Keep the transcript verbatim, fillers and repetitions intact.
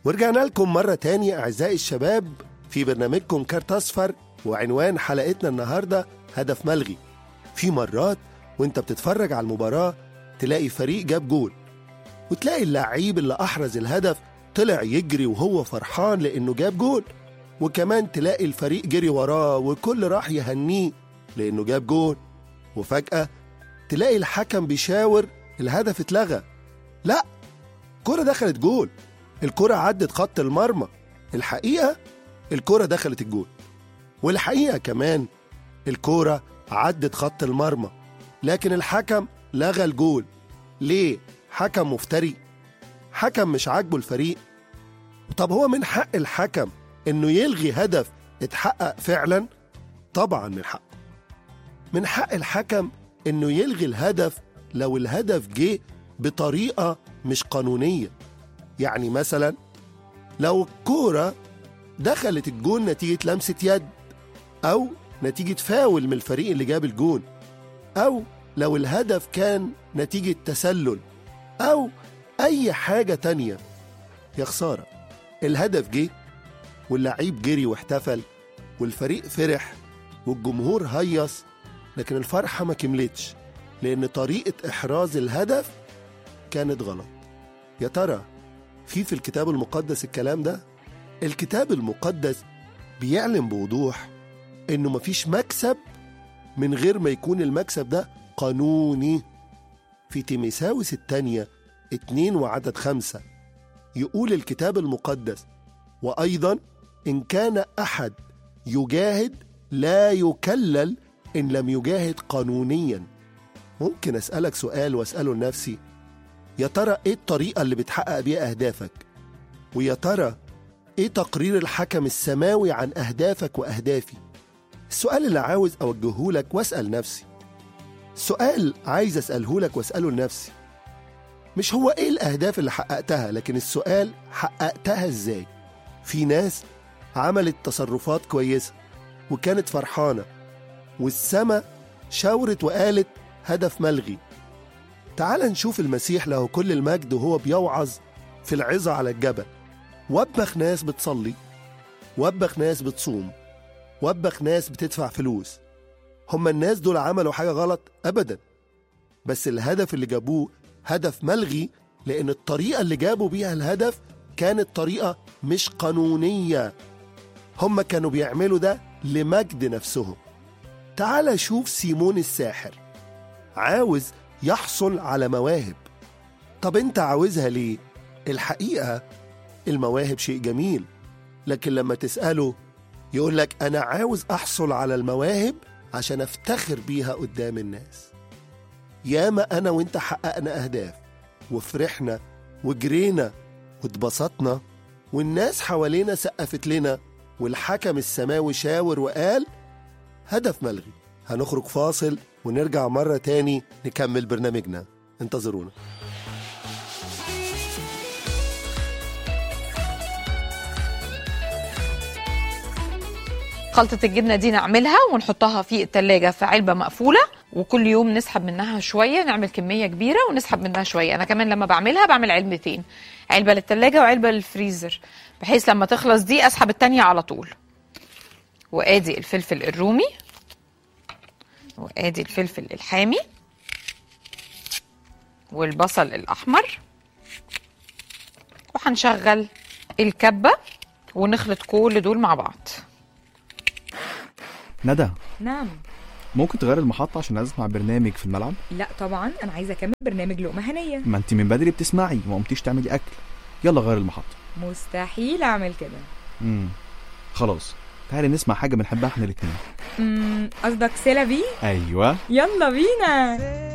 ورجعنا لكم مرة تانية أعزائي الشباب في برنامجكم كارت أصفر، وعنوان حلقتنا النهاردة هدف ملغي. في مرات وانت بتتفرج على المباراة تلاقي فريق جاب جول، وتلاقي اللعيب اللي أحرز الهدف طلع يجري وهو فرحان لأنه جاب جول، وكمان تلاقي الفريق جري وراه وكل راح يهنيه لأنه جاب جول. وفجأة تلاقي الحكم بيشاور الهدف اتلغى. لا، الكرة دخلت جول، الكرة عدت خط المرمى. الحقيقة الكرة دخلت الجول، والحقيقة كمان الكرة عدت خط المرمى، لكن الحكم لغى الجول. ليه؟ حكم مفتري، حكم مش عاجبه الفريق. طب هو من حق الحكم انه يلغي هدف اتحقق فعلا؟ طبعا من حقه. من حق الحكم انه يلغي الهدف لو الهدف جه بطريقة مش قانونية. يعني مثلا لو الكورة دخلت الجون نتيجة لمسة يد، أو نتيجة فاول من الفريق اللي جاب الجون، أو لو الهدف كان نتيجة تسلل، أو أي حاجة تانية. يا خسارة، الهدف جه واللعيب جري واحتفل والفريق فرح والجمهور هيص، لكن الفرحة ما كملتش لأن طريقة إحراز الهدف كانت غلط. يا ترى في في الكتاب المقدس الكلام ده؟ الكتاب المقدس بيعلن بوضوح إنه مفيش مكسب من غير ما يكون المكسب ده قانوني. في تيموثاوس الثانية اتنين وعدد خمسة يقول الكتاب المقدس: وأيضا إن كان أحد يجاهد لا يكلل إن لم يجاهد قانونيا. ممكن أسألك سؤال وأسأله لنفسي: يا ترى إيه الطريقة اللي بتحقق بيها أهدافك؟ ويا ترى إيه تقرير الحكم السماوي عن أهدافك وأهدافي؟ السؤال اللي عاوز أوجهه لك وأسأل نفسي، السؤال عايز أسأله لك وأسأله لنفسي، مش هو إيه الأهداف اللي حققتها، لكن السؤال حققتها إزاي؟ في ناس عملت تصرفات كويسة وكانت فرحانة، والسماء شاورت وقالت هدف ملغي. تعال نشوف المسيح له كل المجد وهو بيوعظ في العظة على الجبل. وبخ ناس بتصلي، وبخ ناس بتصوم، وبخ ناس بتدفع فلوس. هم الناس دول عملوا حاجة غلط؟ أبدا، بس الهدف اللي جابوه هدف ملغي لأن الطريقة اللي جابوا بيها الهدف كانت طريقة مش قانونية. هم كانوا بيعملوا ده لمجد نفسهم. تعال شوف سيمون الساحر عاوز يحصل على مواهب. طب انت عاوزها ليه؟ الحقيقة المواهب شيء جميل، لكن لما تسأله يقول لك أنا عاوز أحصل على المواهب عشان أفتخر بيها قدام الناس. ياما أنا وانت حققنا أهداف وفرحنا وجرينا واتبسطنا والناس حوالينا سقفت لنا والحكم السماوي شاور وقال هدف ملغي. هنخرج فاصل ونرجع مرة تاني نكمل برنامجنا، انتظرونا. خلطة الجبنة دي نعملها ونحطها في التلاجة في علبة مقفولة، وكل يوم نسحب منها شوية، نعمل كمية كبيرة ونسحب منها شوية. أنا كمان لما بعملها بعمل علبتين، علبة للتلاجة وعلبة للفريزر، بحيث لما تخلص دي أسحب التانية على طول. وآدي الفلفل الرومي، وآدي الفلفل الحامي، والبصل الأحمر، وهنشغل الكبة ونخلط كل دول مع بعض. ندى. نعم. ممكن تغير المحطة عشان اسمع برنامج في الملعب؟ لا طبعا، انا عايزه اكمل برنامج لقمة هنية. ما انت من بدري بتسمعي وما قمتيش تعملي اكل. يلا غير المحطة. مستحيل اعمل كده. امم خلاص، تعالي نسمع حاجة بنحبها احنا الاتنين. امم قصدك سيلافي؟ ايوه، يلا بينا.